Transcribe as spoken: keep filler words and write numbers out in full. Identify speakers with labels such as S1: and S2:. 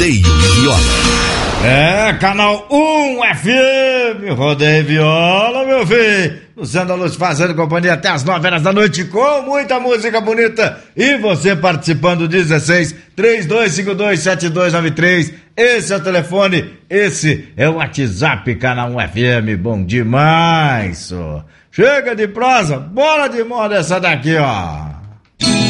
S1: Rodeio Viola.
S2: É, canal um F M, Rodeio Viola, meu filho. Luciano da Luz fazendo companhia até as nove horas da noite com muita música bonita. E você participando, dezesseis, trinta e dois cinquenta e dois, setenta e dois noventa e três. Esse é o telefone, esse é o WhatsApp, canal um F M. Bom demais, ó. Chega de prosa, bora de moda essa daqui, ó.